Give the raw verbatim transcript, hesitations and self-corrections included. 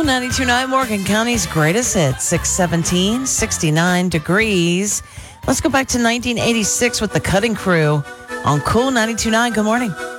ninety-two point nine Morgan County's greatest hits, six seventeen, sixty-nine degrees. Let's go back to nineteen eighty-six with the Cutting Crew on Cool ninety-two point nine. Good morning.